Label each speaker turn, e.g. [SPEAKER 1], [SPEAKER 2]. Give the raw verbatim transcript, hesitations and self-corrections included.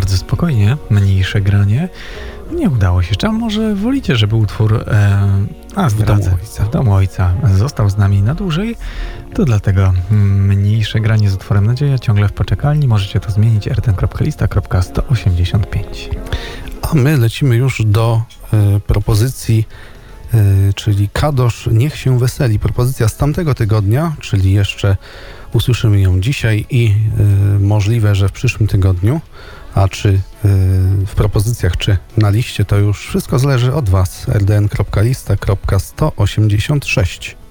[SPEAKER 1] bardzo spokojnie, mniejsze granie. Nie udało się jeszcze, a może wolicie, żeby utwór e, a,
[SPEAKER 2] w domu ojca.
[SPEAKER 1] w domu ojca został z nami na dłużej, to dlatego mniejsze granie z utworem Nadzieja ciągle w poczekalni. Możecie to zmienić r ten kropka lista kropka sto osiemdziesiąt pięć.
[SPEAKER 2] A my lecimy już do y, propozycji, y, czyli Kadosz Niech się weseli. Propozycja z tamtego tygodnia, czyli jeszcze usłyszymy ją dzisiaj i y, możliwe, że w przyszłym tygodniu. A czy y, w propozycjach, czy na liście, to już wszystko zależy od Was. r d n kropka lista kropka sto osiemdziesiąt sześć.